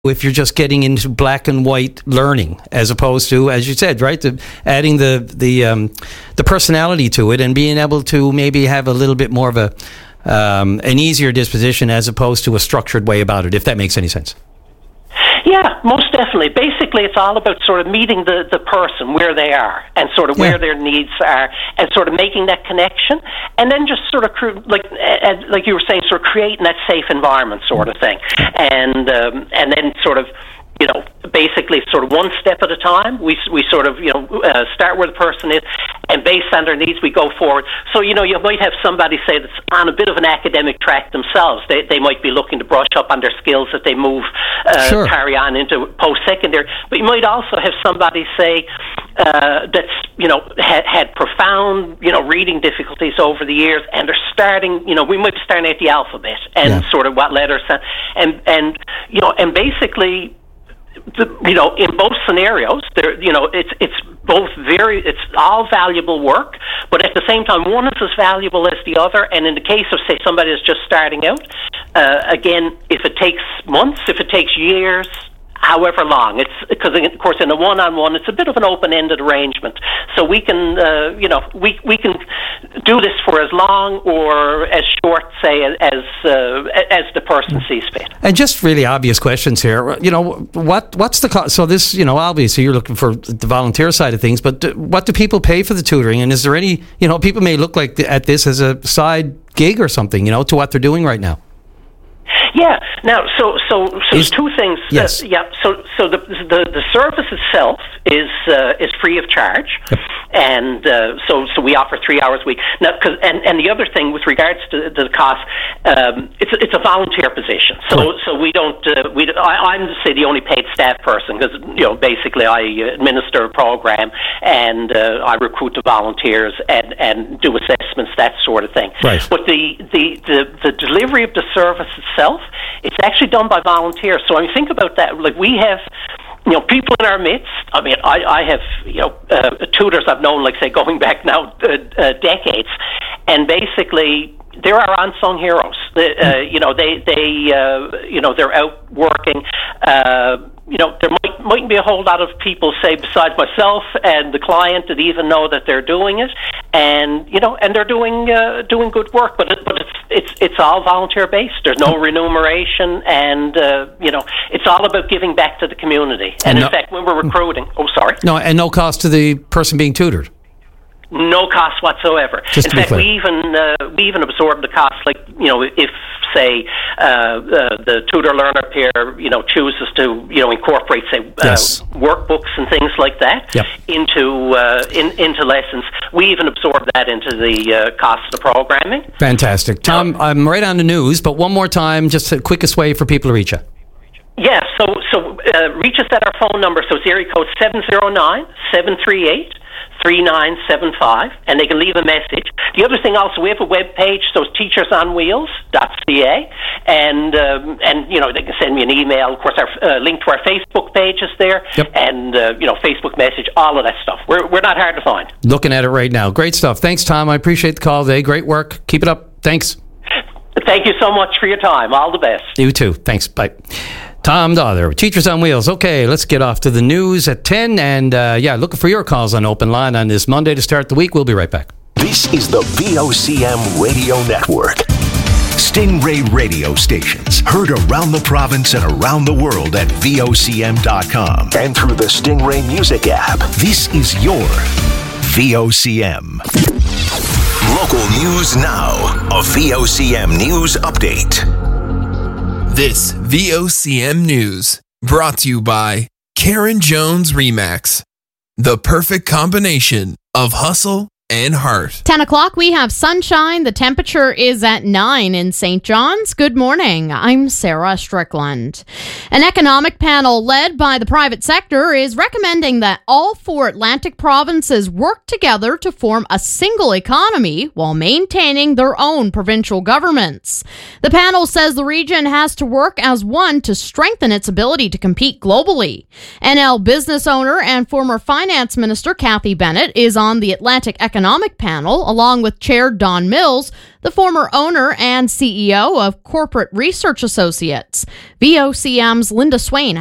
if you're just getting into black and white learning, as opposed to, as you said, right, adding the personality to it and being able to maybe have a little bit more of an easier disposition as opposed to a structured way about it, if that makes any sense. Yeah, most definitely. Basically, it's all about sort of meeting the person where they are and sort of where their needs are and sort of making that connection, and then just sort of, like you were saying, sort of creating that safe environment sort of thing. And then sort of, basically sort of one step at a time, we sort of, start where the person is, and based on their needs, we go forward. So, you might have somebody say that's on a bit of an academic track themselves. They might be looking to brush up on their skills as they move, carry on into post-secondary. But you might also have somebody say that's, had profound, reading difficulties over the years, and they're starting, we might be starting at the alphabet and sort of what letters, and basically, in both scenarios, there, it's both it's all valuable work, but at the same time, one is as valuable as the other. And in the case of, say, somebody that's just starting out, again, if it takes months, if it takes years, however long, it's because, of course, in a one-on-one, it's a bit of an open-ended arrangement. So we can, we can do this for as long or as short, say, as the person sees fit. And just really obvious questions here. What's the cost? So this, obviously you're looking for the volunteer side of things, but what do people pay for the tutoring? And is there any, people may look at this as a side gig or something, to what they're doing right now. Yeah. Now, so there's two things. Yes. So the service itself is free of charge, and so we offer 3 hours a week. Now, and the other thing with regards to the cost, it's a volunteer position. So we don't. I'm say the only paid staff person because basically I administer a program and I recruit the volunteers and do assessments, that sort of thing. Right. But the delivery of the service itself, it's actually done by volunteers. So I mean, think about that. Like we have, people in our midst. I mean, I have, tutors I've known, like say, going back now decades, and basically they're our unsung heroes. They're out working. There mightn't be a whole lot of people, say, besides myself and the client, that even know that they're doing it, and and they're doing good work. But it's all volunteer based. There's no remuneration, and it's all about giving back to the community. And in fact, when we're recruiting, and no cost to the person being tutored. No cost whatsoever. In fact, we even absorb the cost. Like if say the tutor learner pair chooses to incorporate say workbooks and things like that into lessons, we even absorb that into the cost of the programming. Fantastic, Tom. I'm right on the news, but one more time, just the quickest way for people to reach you. Yeah, so reach us at our phone number. So it's area code 709-738. 3975, and they can leave a message. The other thing also, we have a web page, so it's teachersonwheels.ca, and they can send me an email. Of course, our link to our Facebook page is there, and Facebook message, all of that stuff. We're not hard to find. Looking at it right now. Great stuff. Thanks, Tom. I appreciate the call today. Great work. Keep it up. Thanks. Thank you so much for your time. All the best. You too. Thanks. Bye. Tom Dother, Teachers on Wheels. Okay, let's get off to the news at 10. And looking for your calls on Open Line on this Monday to start the week. We'll be right back. This is the VOCM Radio Network. Stingray radio stations heard around the province and around the world at VOCM.com and through the Stingray Music app. This is your VOCM. Local news now. A VOCM News Update. This VOCM News, brought to you by Karen Jones Remax. The perfect combination of hustle and heart. 10 o'clock, we have sunshine. The temperature is at 9 in St. John's. Good morning. I'm Sarah Strickland. An economic panel led by the private sector is recommending that all 4 Atlantic provinces work together to form a single economy while maintaining their own provincial governments. The panel says the region has to work as one to strengthen its ability to compete globally. NL business owner and former finance minister Cathy Bennett is on the Atlantic Economic economic panel, along with Chair Don Mills, the former owner and CEO of Corporate Research Associates. VOCM's Linda Swain